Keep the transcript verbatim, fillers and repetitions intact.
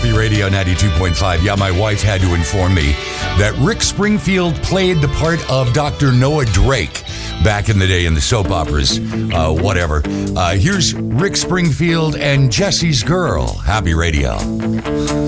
Happy Radio ninety-two point five. Yeah, my wife had to inform me that Rick Springfield played the part of Doctor Noah Drake back in the day in the soap operas, uh, whatever. Uh, here's Rick Springfield and Jesse's Girl. Happy Radio.